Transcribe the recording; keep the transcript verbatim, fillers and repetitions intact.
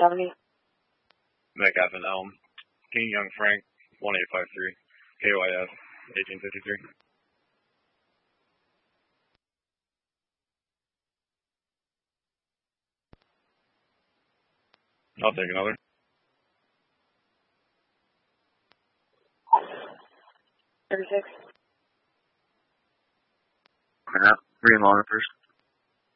seventy. Metcalf and Elm. King Young Frank, one eight five three. K Y F, eighteen fifty-three. I'll take another. thirty-six. Crap. Three and longer first.